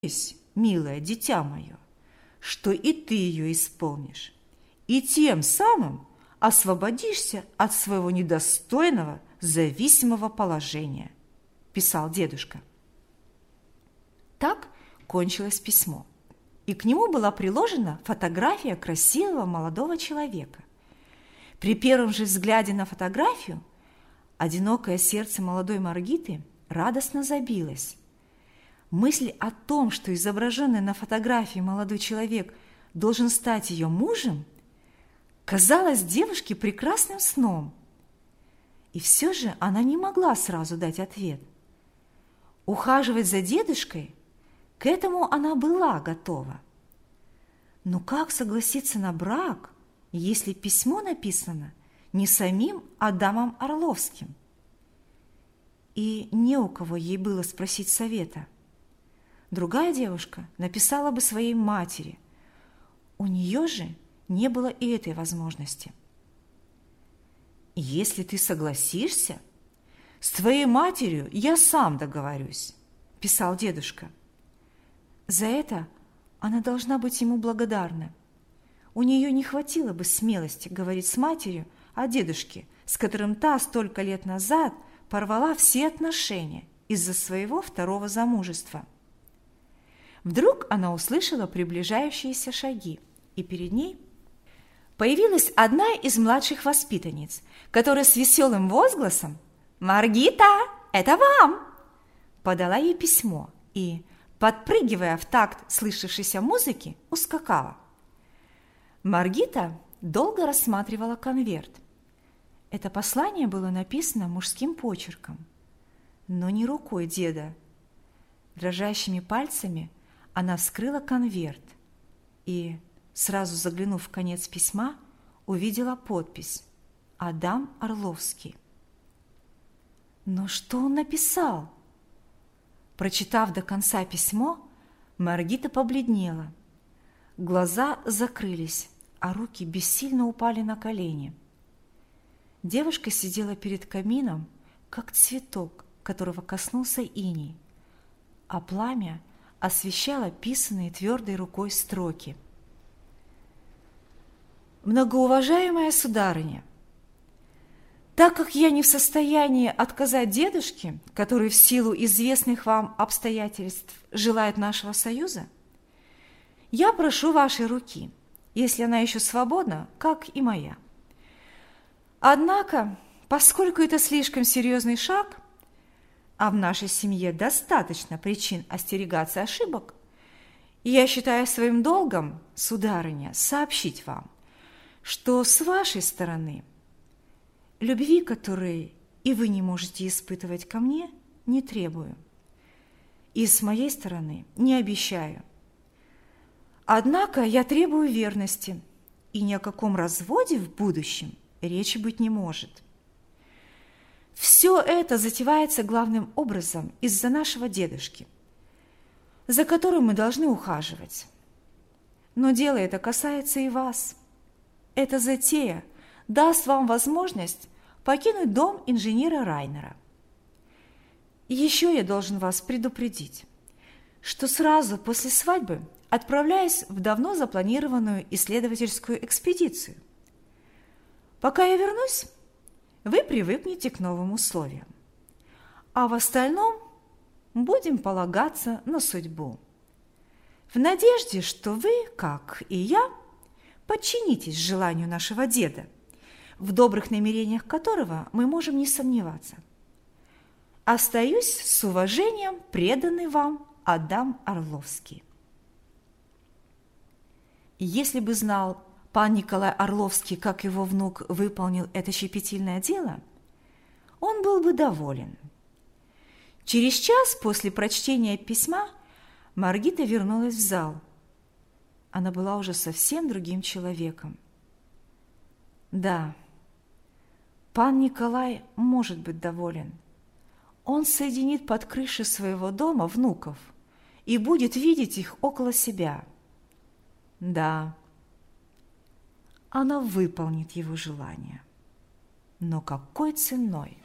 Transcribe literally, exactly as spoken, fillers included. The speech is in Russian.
милое дитя мое, что и ты ее исполнишь, и тем самым освободишься от своего недостойного зависимого положения», – писал дедушка. Так кончилось письмо, и к нему была приложена фотография красивого молодого человека. При первом же взгляде на фотографию одинокое сердце молодой Маргиты радостно забилось. Мысль о том, что изображенный на фотографии молодой человек должен стать ее мужем, казалась девушке прекрасным сном. И все же она не могла сразу дать ответ. Ухаживать за дедушкой, к этому она была готова. Но как согласиться на брак, если письмо написано не самим Адамом Орловским? И не у кого ей было спросить совета. Другая девушка написала бы своей матери. У нее же не было и этой возможности. «Если ты согласишься, с твоей матерью я сам договорюсь», – писал дедушка. За это она должна быть ему благодарна. У нее не хватило бы смелости говорить с матерью о дедушке, с которым та столько лет назад порвала все отношения из-за своего второго замужества. Вдруг она услышала приближающиеся шаги, и перед ней появилась одна из младших воспитанниц, которая с веселым возгласом «Маргита, это вам!» подала ей письмо и, подпрыгивая в такт слышавшейся музыки, ускакала. Маргита долго рассматривала конверт. Это послание было написано мужским почерком, но не рукой деда. Дрожащими пальцами она вскрыла конверт и, сразу заглянув в конец письма, увидела подпись «Адам Орловский». Но что он написал? Прочитав до конца письмо, Маргита побледнела. Глаза закрылись, а руки бессильно упали на колени. Девушка сидела перед камином, как цветок, которого коснулся иней, а пламя освещало писанные твердой рукой строки. «Многоуважаемая сударыня, так как я не в состоянии отказать дедушке, который в силу известных вам обстоятельств желает нашего союза, я прошу вашей руки, если она еще свободна, как и моя. Однако, поскольку это слишком серьезный шаг, а в нашей семье достаточно причин остерегаться ошибок, я считаю своим долгом, сударыня, сообщить вам, что с вашей стороны любви, которой и вы не можете испытывать ко мне, не требую, и с моей стороны не обещаю. Однако я требую верности, и ни о каком разводе в будущем речи быть не может. Все это затевается главным образом из-за нашего дедушки, за которым мы должны ухаживать. Но дело это касается и вас. Эта затея даст вам возможность покинуть дом инженера Райнера. И еще я должен вас предупредить, что сразу после свадьбы отправляюсь в давно запланированную исследовательскую экспедицию. Пока я вернусь, вы привыкнете к новым условиям, а в остальном будем полагаться на судьбу, в надежде, что вы, как и я, подчинитесь желанию нашего деда, в добрых намерениях которого мы можем не сомневаться. Остаюсь с уважением, преданный вам Адам Орловский. Если бы знал пан Николай Орловский, как его внук выполнил это щепетильное дело, он был бы доволен. Через час после прочтения письма Маргита вернулась в зал. Она была уже совсем другим человеком. Да, пан Николай может быть доволен. Он соединит под крышей своего дома внуков и будет видеть их около себя. Да, она выполнит его желание. Но какой ценой?